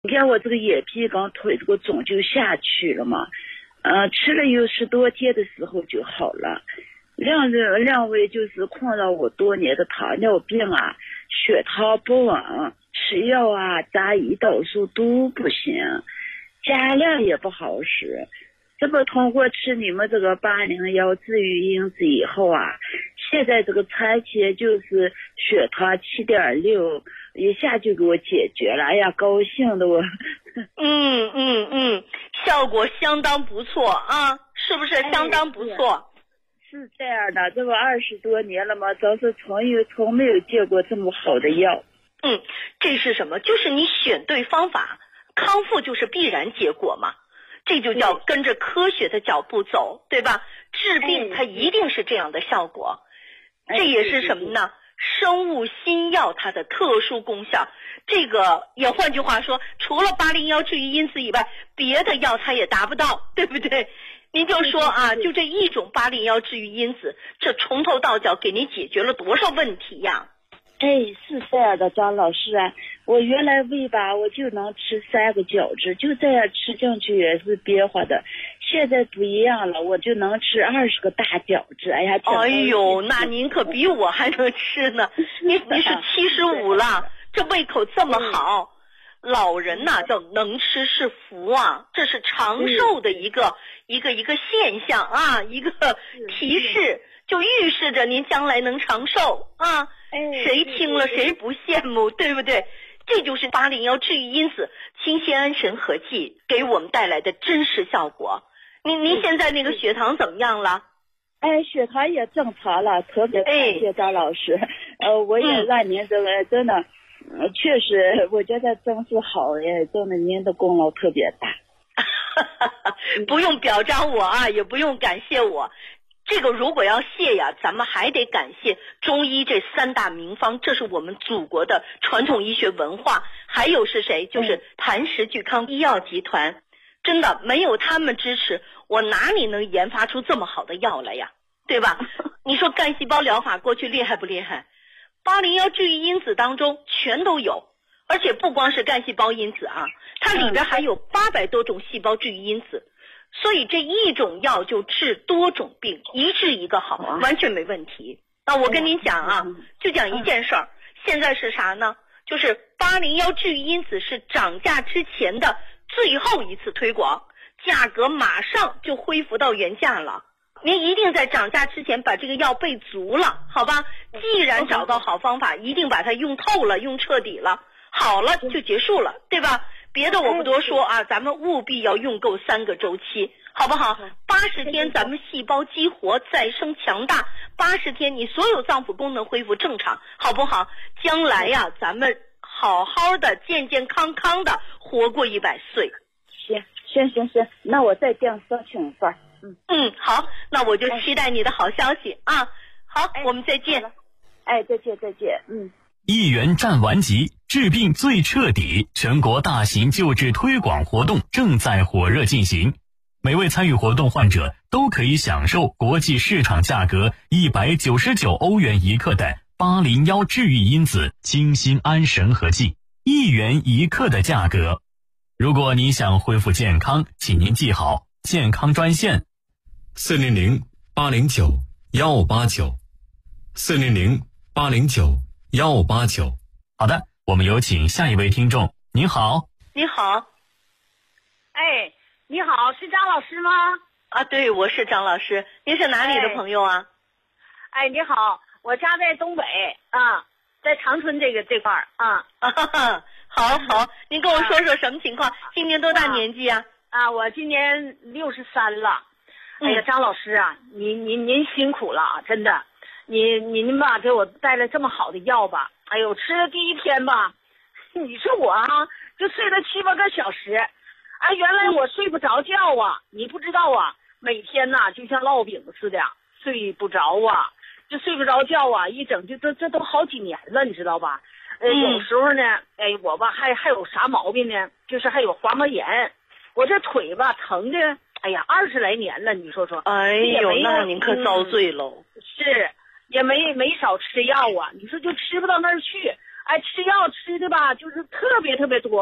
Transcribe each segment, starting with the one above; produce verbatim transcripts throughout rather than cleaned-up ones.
你看我这个眼皮刚腿这个肿就下去了嘛，呃，吃了有十多天的时候就好了。两人两位就是困扰我多年的糖尿病啊，血糖不稳，吃药啊，扎胰岛素都不行，加量也不好使。这不通过吃你们这个八零幺治愈因子以后啊，现在这个餐前就是血糖七点六，一下就给我解决了，哎呀，高兴的我。 嗯嗯嗯，效果相当不错啊，是不是相当不错？ 哎、是, 是这样的，这不二十多年了嘛，真是从有从没有见过这么好的药。 嗯，这是什么？就是你选对方法，康复就是必然结果嘛。这就叫跟着科学的脚步走，对吧？治病它一定是这样的效果。这也是什么呢？生物新药它的特殊功效。这个也换句话说，除了八零幺治愈因子以外，别的药它也达不到，对不对？您就说啊，就这一种八零幺治愈因子，这从头到脚给您解决了多少问题呀？ 哎，是这样的，张老师啊，我原来胃吧，我就能吃三个饺子，就这样吃进去也是憋坏的。现在不一样了，我就能吃二十个大饺子。哎呀， 哎呦，那您可比我还能吃呢。你你是七十五了，这胃口这么好。老人呐、啊、叫能吃是福啊，这是长寿的一个一个一个现象啊，一个提示，就预示着您将来能长寿啊。谁听了谁不羡慕，对不对？这就是八零幺治愈因子清心安神合剂给我们带来的真实效果。您您现在那个血糖怎么样了？ 哎，血糖也正常了，特别感谢张老师。哎、呃，我也让您这个真的，呃，确实我觉得真是好耶，真的您的功劳特别大。 不用表彰我啊，也不用感谢我。这个如果要谢呀，咱们还得感谢中医这三大名方，这是我们祖国的传统医学文化。还有是谁？就是谭氏聚康医药集团。真的没有他们支持，我哪里能研发出这么好的药来呀？对吧？你说干细胞疗法过去厉害不厉害？八零幺治愈因子当中全都有，而且不光是干细胞因子啊，它里边还有八百多种细胞治愈因子。所以这一种药就治多种病，一治一个好，完全没问题。那我跟您讲啊，就讲一件事儿，现在是啥呢？就是八零幺治愈因子是涨价之前的最后一次推广，价格马上就恢复到原价了。您一定在涨价之前把这个药备足了，好吧？既然找到好方法，一定把它用透了，用彻底了，好了就结束了，对吧？别的我不多说啊，咱们务必要用够三个周期，好不好？八十天咱们细胞激活再生强大，八十天你所有脏腑功能恢复正常，好不好？将来呀、啊，咱们好好的健健康康的活过一百岁。 行行行行，那我再这样申请一份。嗯嗯，好，那我就期待你的好消息啊。好，哎、我们再见。 哎，再见再见。嗯。 一元战完级，治病最彻底，全国大型救治推广活动正在火热进行。每位参与活动患者都可以享受国际市场价格一百九十九欧元一克的八零幺治愈因子清心安神合剂，一元一克的价格。如果你想恢复健康，请您记好健康专线四零零八零九幺八九四零零八零九幺八九。 好的，我们有请下一位听众。您好。 你好。 哎，你好，是张老师吗？ 啊，对，我是张老师。您是哪里的朋友啊？ 哎，哎你好，我家在东北啊，在长春这个这块儿啊。 啊哈哈，好好，您跟我说说什么情况？啊、今年多大年纪啊？ 啊，我今年六十三了。哎呀，张老师啊，您您您辛苦了啊，真的。你您吧给我带来这么好的药吧，哎呦，吃的第一天吧，你说我啊就睡了七八个小时，哎，原来我睡不着觉啊，你不知道啊，每天呐就像烙饼似的睡不着啊，就睡不着觉啊，一整就这这都好几年了，你知道吧？呃，有时候呢，哎，我吧还还有啥毛病呢？就是还有滑膜炎，我这腿吧疼的，哎呀，二十来年了，你说说。 哎呦，那您可遭罪喽。 嗯、是。也没没少吃药啊，你说就吃不到那儿去，哎，吃药吃的吧，就是特别特别多，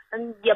嗯，也